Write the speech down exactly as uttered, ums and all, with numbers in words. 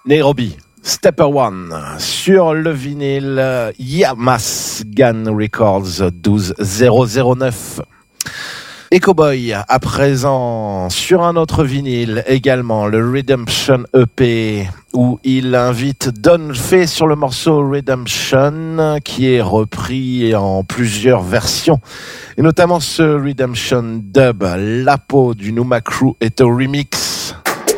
Nairobi, Stepper One, sur le vinyle Yamasgan Records douze zéro zéro neuf. Et Cowboy, à présent, sur un autre vinyle également, le Redemption E P, où il invite Don Fay sur le morceau Redemption, qui est repris en plusieurs versions, et notamment ce Redemption Dub. La peau du Numa Crew est au remix